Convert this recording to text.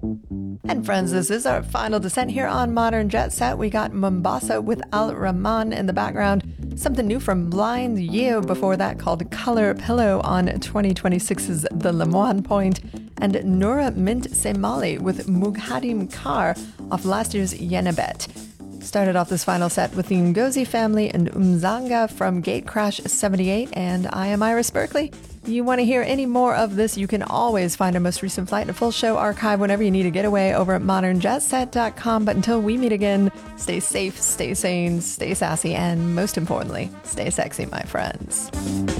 And friends, this is our final descent here on Modern Jet Set. We got Mombasa with Al Rahman in the background. Something new from Blind Yeo before that called Color Pillow on 2026's The Lemoine Point. And Noura Mint Semali with Mughadim Kar off last year's Yenabet. Started off this final set with the Ngozi Family and Umzanga from Gatecrash 78, and I am Iris Berkeley. You want to hear any more of this, you can always find our most recent flight and a full show archive whenever you need a getaway over at modernjetset.com. But until we meet again, stay safe, stay sane, stay sassy, and most importantly, stay sexy, my friends.